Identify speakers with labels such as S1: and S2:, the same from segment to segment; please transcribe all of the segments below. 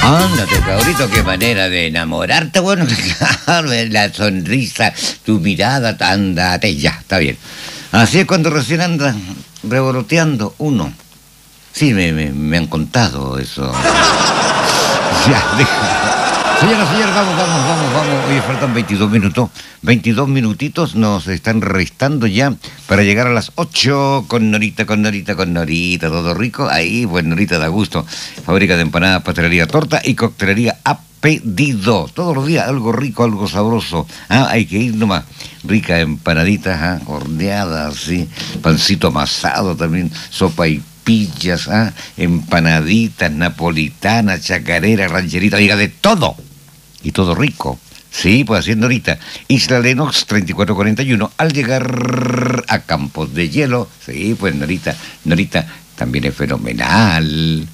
S1: Ándate, cabrito, qué manera de enamorarte, bueno, claro, la sonrisa, tu mirada, ándate, ya, está bien. Así es cuando recién andan revoloteando uno. Sí, me han contado eso. Ya, deja. Señoras, señores, vamos. Oye, faltan 22 minutos. 22 minutitos nos están restando ya para llegar a las 8 con Norita, todo rico. Ahí, pues Norita da gusto. Fábrica de empanadas, pastelería, torta y coctelería a pedido. Todos los días algo rico, algo sabroso. Hay que ir nomás. Rica empanaditas, horneadas, sí. Pancito amasado también, sopa y pillas, empanaditas, napolitanas, chacareras, rancheritas, diga de todo. Y todo rico. Sí, pues haciendo ahorita. Isla Lenox 3441. Al llegar a Campos de Hielo. Sí, pues Norita también es fenomenal.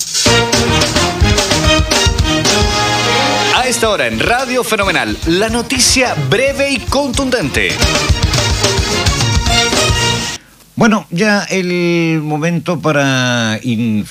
S2: A esta hora en Radio Fenomenal, la noticia breve y contundente.
S1: Bueno, ya el momento para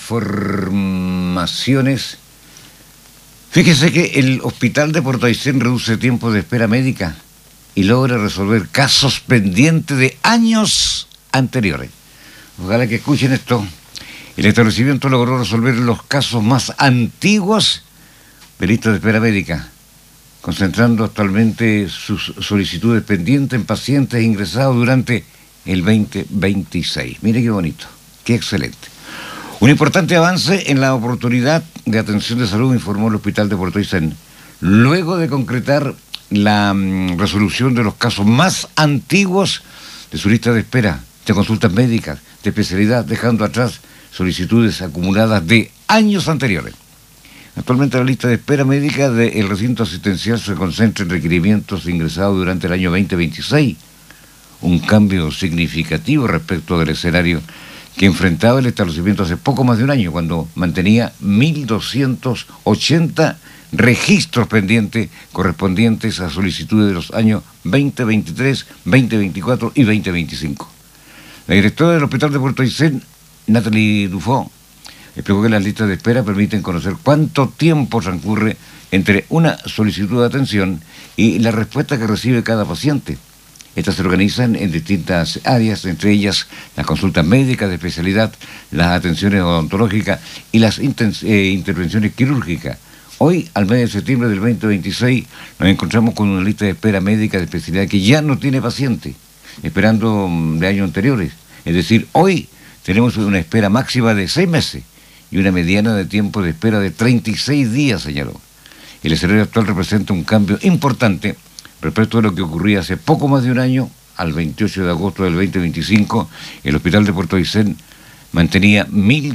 S1: informaciones. Fíjese que el hospital de Puerto Aysén reduce tiempo de espera médica y logra resolver casos pendientes de años anteriores. Ojalá que escuchen esto. El establecimiento logró resolver los casos más antiguos de lista de espera médica, concentrando actualmente sus solicitudes pendientes en pacientes ingresados durante el 2026. Mire qué bonito, qué excelente. Un importante avance en la oportunidad de atención de salud, informó el Hospital de Puerto Aysén, luego de concretar la resolución de los casos más antiguos de su lista de espera, de consultas médicas, de especialidad, dejando atrás solicitudes acumuladas de años anteriores. Actualmente la lista de espera médica del recinto asistencial se concentra en requerimientos ingresados durante el año 2026, un cambio significativo respecto del escenario que enfrentaba el establecimiento hace poco más de un año, cuando mantenía 1.280 registros pendientes correspondientes a solicitudes de los años 2023, 2024 y 2025. La directora del Hospital de Puerto Aysén, Nathalie Dufaux, explicó que las listas de espera permiten conocer cuánto tiempo transcurre entre una solicitud de atención y la respuesta que recibe cada paciente. Estas se organizan en distintas áreas, entre ellas las consultas médicas de especialidad, las atenciones odontológicas y las intervenciones quirúrgicas. Hoy, al mes de septiembre del 2026, nos encontramos con una lista de espera médica de especialidad que ya no tiene paciente, esperando de años anteriores. Es decir, hoy tenemos una espera máxima de 6 meses y una mediana de tiempo de espera de 36 días, señaló. El escenario actual representa un cambio importante respecto a lo que ocurría hace poco más de un año. Al 28 de agosto del 2025, el Hospital de Puerto Aysén mantenía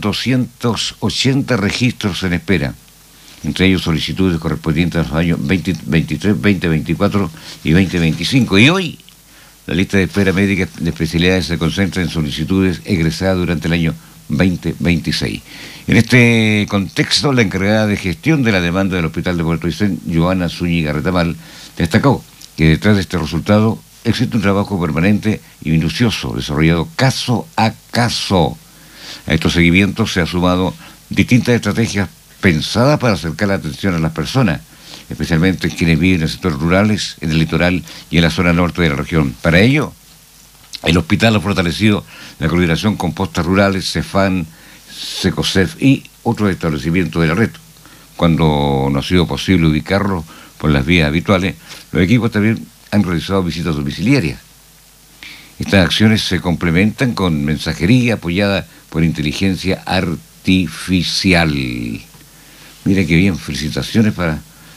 S1: 1.280 registros en espera, entre ellos solicitudes correspondientes a los años 2023, 2024 y 2025. Y hoy, la lista de espera médica de especialidades se concentra en solicitudes egresadas durante el año 2026. En este contexto, la encargada de gestión de la demanda del Hospital de Puerto Aysén, Joana Zúñiga Retamal, destacó que detrás de este resultado existe un trabajo permanente y minucioso, desarrollado caso a caso. A estos seguimientos se han sumado distintas estrategias pensadas para acercar la atención a las personas, especialmente quienes viven en sectores rurales, en el litoral y en la zona norte de la región. Para ello, el hospital ha fortalecido la coordinación con postas rurales, CEFAN, SECOSEF y otros establecimientos de la red. Cuando no ha sido posible ubicarlo por las vías habituales, los equipos también han realizado visitas domiciliarias. Estas acciones se complementan con mensajería apoyada por inteligencia artificial. Miren qué bien, felicitaciones para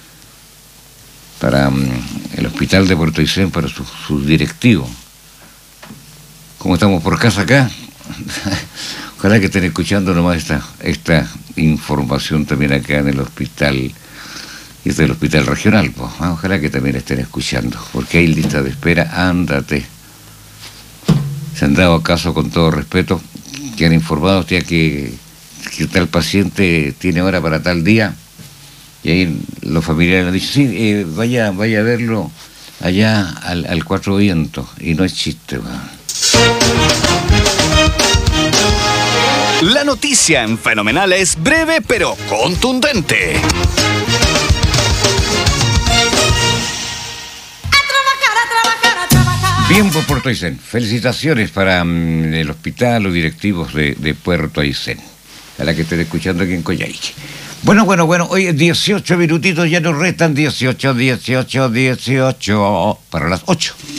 S1: el Hospital de Puerto Aysén, para sus directivos. Como estamos por casa acá, ojalá que estén escuchando nomás esta información también acá en el hospital. Y es del hospital regional, pues. Ojalá que también estén escuchando, porque hay lista de espera, ándate. Se han dado caso, con todo respeto, que han informado hostia, que tal paciente tiene hora para tal día, y ahí los familiares han dicho, sí, vaya a verlo allá al Cuatro Vientos, y no es chiste,
S2: La noticia en Fenomenal es breve pero contundente.
S1: Bien por Puerto Aysén. Felicitaciones para el hospital, los directivos de Puerto Aysén, a la que estoy escuchando aquí en Coyhaique. Bueno, hoy 18 minutitos ya nos restan, 18 para las 8.